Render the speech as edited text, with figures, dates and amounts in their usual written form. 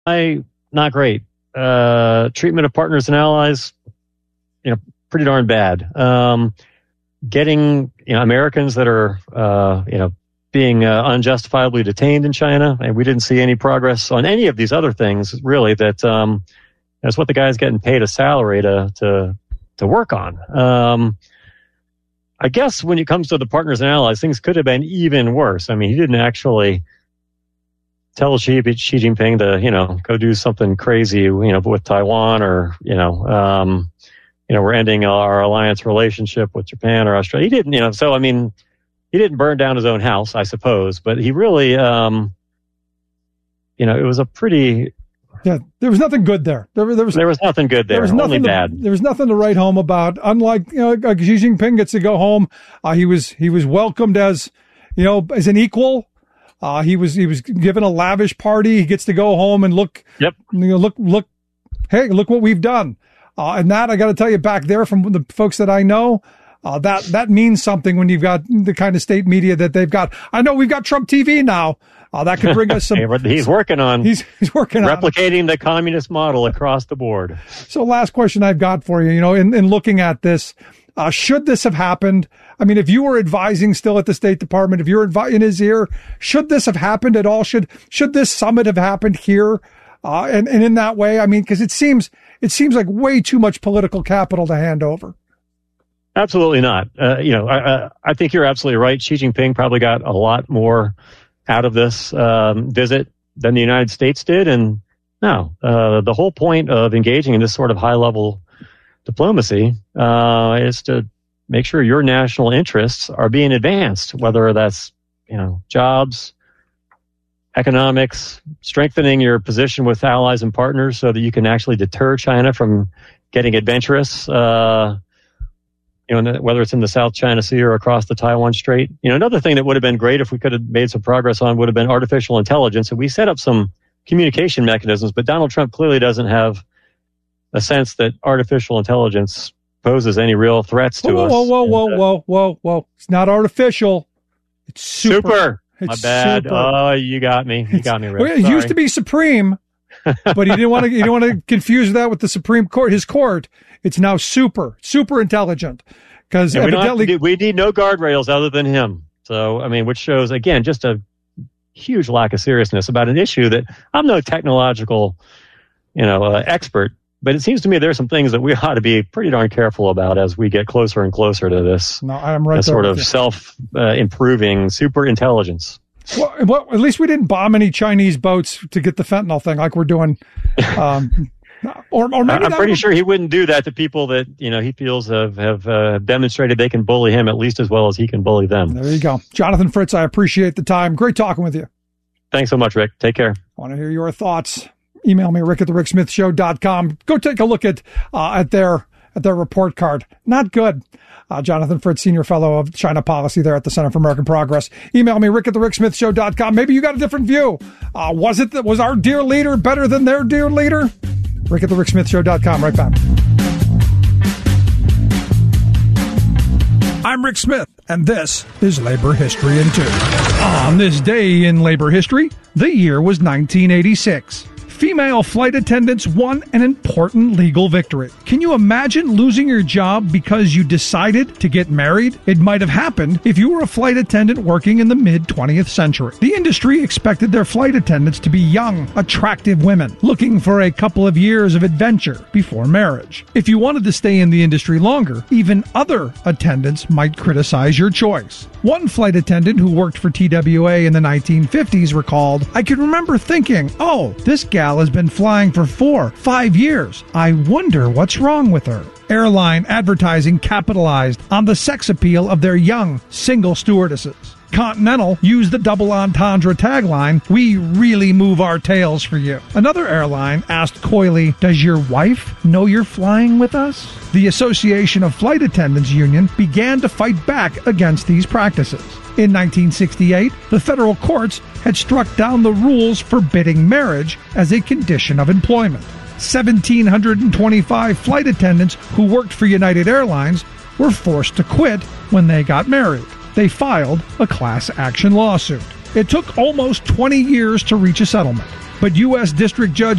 not great. Treatment of partners and allies, pretty darn bad. Getting Americans that are being unjustifiably detained in China, and we didn't see any progress on any of these other things. Really, that's what the guy's getting paid a salary to work on. I guess when it comes to the partners and allies, things could have been even worse. I mean, he didn't actually tell Xi Jinping to, go do something crazy, with Taiwan, or, we're ending our alliance relationship with Japan or Australia. He didn't, so, I mean, he didn't burn down his own house, I suppose, but he really, it was a pretty... Yeah, there was nothing good there. There was nothing good there. There was nothing bad. There was nothing to write home about. Unlike Xi Jinping gets to go home, he was welcomed as an equal. He was given a lavish party. He gets to go home and look. Yep. Look. Hey, look what we've done. And that I got to tell you, back there from the folks that I know, that means something when you've got the kind of state media that they've got. I know we've got Trump TV now. That could bring us some. He's working on. He's working on replicating the communist model across the board. So, last question I've got for you. In looking at this, should this have happened? I mean, if you were advising still at the State Department, if you're in his ear, should this have happened at all? Should this summit have happened here? And in that way, I mean, because it seems like way too much political capital to hand over. Absolutely not. I think you're absolutely right. Xi Jinping probably got a lot more out of this visit than the United States did. And no, the whole point of engaging in this sort of high-level diplomacy is to make sure your national interests are being advanced, whether that's, jobs, economics, strengthening your position with allies and partners so that you can actually deter China from getting adventurous, whether it's in the South China Sea or across the Taiwan Strait. Another thing that would have been great if we could have made some progress on would have been artificial intelligence. And we set up some communication mechanisms, but Donald Trump clearly doesn't have a sense that artificial intelligence poses any real threats to us. Whoa. It's not artificial. It's super. My bad. Super. Oh, you got me. You got me, Rick. It used to be supreme, but he didn't want to confuse that with the Supreme Court, his court. It's now super intelligent, because evidently we need no guardrails other than him. So, I mean, which shows, again, just a huge lack of seriousness about an issue that I'm no technological, expert, but it seems to me there's some things that we ought to be pretty darn careful about as we get closer and closer to this. No, I'm right. Sort of self-improving super intelligence. Well, at least we didn't bomb any Chinese boats to get the fentanyl thing like we're doing. Or maybe I'm pretty sure he wouldn't do that to people that he feels have demonstrated they can bully him at least as well as he can bully them. There you go, Jonathan Fritz. I appreciate the time. Great talking with you. Thanks so much, Rick. Take care. I want to hear your thoughts. Email me, rick@thericksmithshow.com. Go take a look at their report card. Not good. Jonathan Fritz, Senior Fellow of China Policy there at the Center for American Progress. Email me, rick@thericksmithshow.com. Maybe you got a different view. Was our dear leader better than their dear leader? rick@thericksmithshow.com. Right back. I'm Rick Smith, and this is Labor History in 2. On this day in labor history, the year was 1986. Female flight attendants won an important legal victory. Can you imagine losing your job because you decided to get married? It might have happened if you were a flight attendant working in the mid-20th century. The industry expected their flight attendants to be young, attractive women, looking for a couple of years of adventure before marriage. If you wanted to stay in the industry longer, even other attendants might criticize your choice. One flight attendant who worked for TWA in the 1950s recalled, "I can remember thinking, oh, this gal has been flying for 4-5 years. I wonder what's wrong with her." Airline advertising capitalized on the sex appeal of their young, single stewardesses. Continental used the double entendre tagline, "We really move our tails for you." Another airline asked coyly, "Does your wife know you're flying with us?" The Association of Flight Attendants Union began to fight back against these practices. In 1968, the federal courts had struck down the rules forbidding marriage as a condition of employment. 1,725 flight attendants who worked for United Airlines were forced to quit when they got married. They filed a class action lawsuit. It took almost 20 years to reach a settlement. But U.S. District Judge